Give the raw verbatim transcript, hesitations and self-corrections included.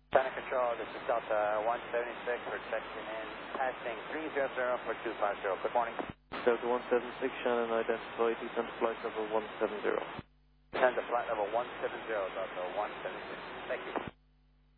Center Control, this is Delta one seventy-six. We're checking in, passing three zero zero for two five zero. Good morning. Delta one seventy-six, Shannon, identify descent to flight level one seven zero. Descend to flight level one seven zero, Delta one seventy-six. Thank you.